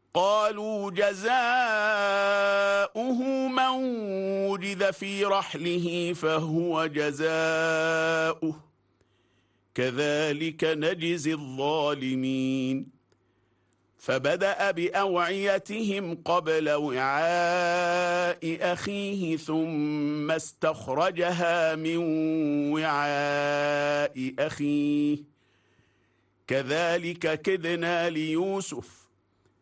قالوا جزاؤه من وجد في رحله فهو جزاؤه كذلك نجزي الظالمين فبدأ بأوعيتهم قبل وعاء أخيه ثم استخرجها من وعاء أخيه كذلك كدنا ليوسف